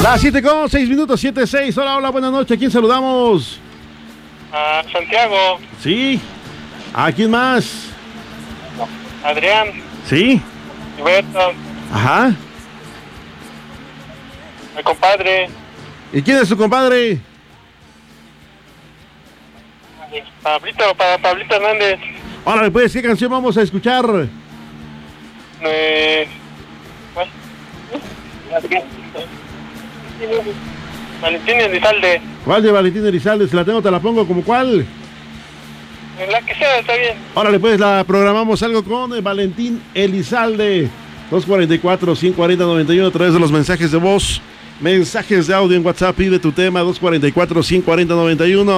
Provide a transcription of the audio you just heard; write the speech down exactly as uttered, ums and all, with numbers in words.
Las siete con seis minutos, siete seis. Hola, hola, buenas noches. ¿A quién saludamos? A Santiago. Sí. ¿A quién más? Adrián. Sí. Roberto. Ajá. Mi compadre. ¿Y quién es su compadre? Pablito, para Pablito Hernández. Órale, pues, ¿qué canción vamos a escuchar? Eh... Valentín Elizalde. ¿Cuál de Valentín Elizalde? Si la tengo, te la pongo. ¿Como cuál? La que sea, está bien. Órale, pues, la programamos algo con Valentín Elizalde. dos cuarenta y cuatro, cinco cuarenta, noventa y uno a través de los mensajes de voz. Mensajes de audio en WhatsApp. Pide tu tema. dos cuarenta y cuatro, cinco cuarenta, noventa y uno.